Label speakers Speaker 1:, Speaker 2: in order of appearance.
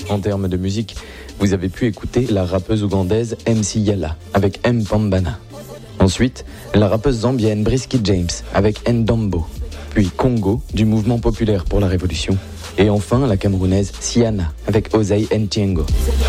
Speaker 1: En termes de musique, vous avez pu écouter la rappeuse ougandaise MC Yala avec M Pambana. Ensuite, la rappeuse zambienne Brisky James avec Ndombo. Puis Congo du mouvement populaire pour la révolution. Et enfin, la camerounaise Siana avec Osei Ntiengo.